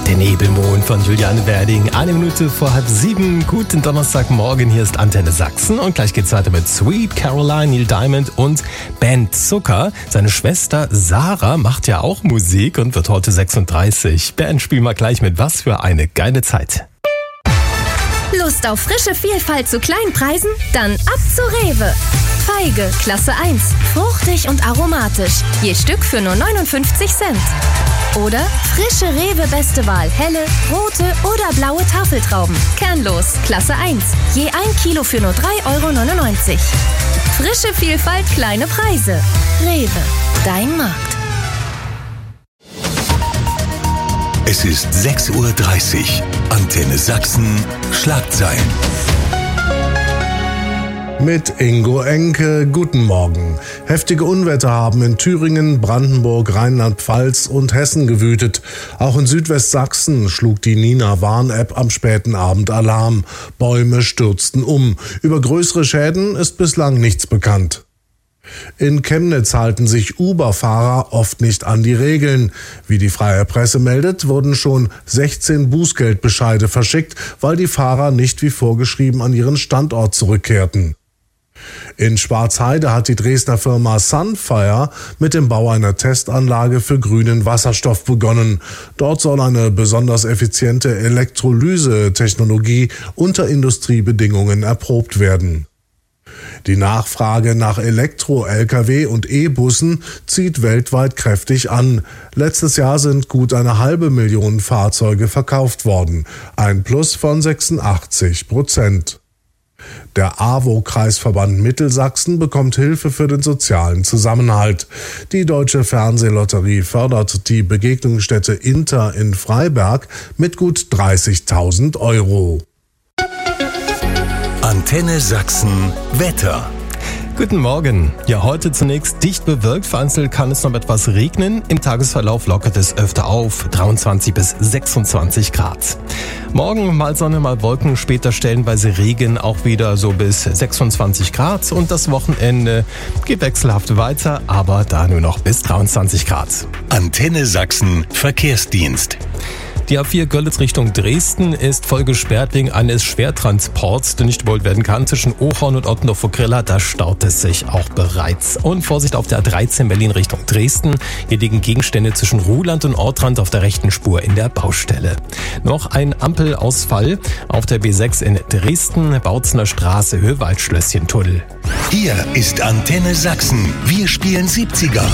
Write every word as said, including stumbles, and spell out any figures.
Der Nebelmond von Juliane Werding. Eine Minute vor halb sieben. Guten Donnerstagmorgen. Hier ist Antenne Sachsen. Und gleich geht's weiter mit Sweet Caroline, Neil Diamond und Ben Zucker. Seine Schwester Sarah macht ja auch Musik und wird heute sechsunddreißig. Ben, spiel mal gleich mit. Was für eine geile Zeit. Lust auf frische Vielfalt zu Kleinpreisen? Dann ab zu Rewe. Feige, Klasse eins. Fruchtig und aromatisch. Je Stück für nur neunundfünfzig Cent. Oder frische Rewe Beste Wahl. Helle, rote oder blaue Tafeltrauben. Kernlos, Klasse eins. Je ein Kilo für nur drei Euro neunundneunzig. Frische Vielfalt, kleine Preise. Rewe, dein Markt. Es ist sechs Uhr dreißig. Antenne Sachsen. Schlagzeilen. Mit Ingo Enke, guten Morgen. Heftige Unwetter haben in Thüringen, Brandenburg, Rheinland-Pfalz und Hessen gewütet. Auch in Südwestsachsen schlug die Nina-Warn-App am späten Abend Alarm. Bäume stürzten um. Über größere Schäden ist bislang nichts bekannt. In Chemnitz halten sich Uber-Fahrer oft nicht an die Regeln. Wie die Freie Presse meldet, wurden schon sechzehn Bußgeldbescheide verschickt, weil die Fahrer nicht wie vorgeschrieben an ihren Standort zurückkehrten. In Schwarzheide hat die Dresdner Firma Sunfire mit dem Bau einer Testanlage für grünen Wasserstoff begonnen. Dort soll eine besonders effiziente Elektrolyse-Technologie unter Industriebedingungen erprobt werden. Die Nachfrage nach Elektro-L K W und E-Bussen zieht weltweit kräftig an. Letztes Jahr sind gut eine halbe Million Fahrzeuge verkauft worden. Ein Plus von sechsundachtzig Prozent. Der A W O-Kreisverband Mittelsachsen bekommt Hilfe für den sozialen Zusammenhalt. Die Deutsche Fernsehlotterie fördert die Begegnungsstätte Inter in Freiberg mit gut dreißigtausend Euro. Antenne Sachsen Wetter. Guten Morgen. Ja, heute zunächst dicht bewölkt. Vereinzelt kann es noch etwas regnen. Im Tagesverlauf lockert es öfter auf. dreiundzwanzig bis sechsundzwanzig Grad. Morgen mal Sonne, mal Wolken. Später stellenweise Regen. Auch wieder so bis sechsundzwanzig Grad. Und das Wochenende geht wechselhaft weiter. Aber da nur noch bis dreiundzwanzig Grad. Antenne Sachsen Verkehrsdienst. Die A vier Görlitz Richtung Dresden ist voll gesperrt wegen eines Schwertransports, der nicht überholt werden kann. Zwischen Ochorn und Ottendorf vor Grilla, da staut es sich auch bereits. Und Vorsicht auf der A dreizehn Berlin Richtung Dresden. Hier liegen Gegenstände zwischen Ruhland und Ortrand auf der rechten Spur in der Baustelle. Noch ein Ampelausfall auf der B sechs in Dresden, Bautzener Straße, Höhe Waldschlösschen-Tunnel. Hier ist Antenne Sachsen. Wir spielen siebziger.